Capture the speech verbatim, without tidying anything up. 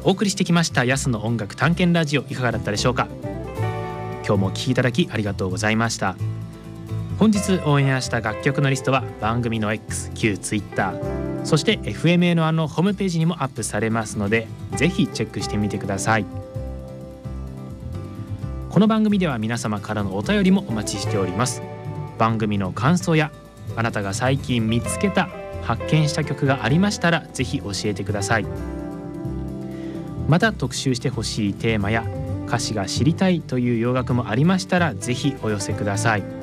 お送りしてきましたヤスの音楽探検ラジオ、いかがだったでしょうか。今日もお聴きいただきありがとうございました。本日オンエアした楽曲のリストは番組の X、旧 Twitter、そして エフエムエー のあのホームページにもアップされますので、ぜひチェックしてみてください。この番組では皆様からのお便りもお待ちしております。番組の感想やあなたが最近見つけた発見した曲がありましたら、ぜひ教えてください。また特集してほしいテーマや歌詞が知りたいという洋楽もありましたら、ぜひお寄せください。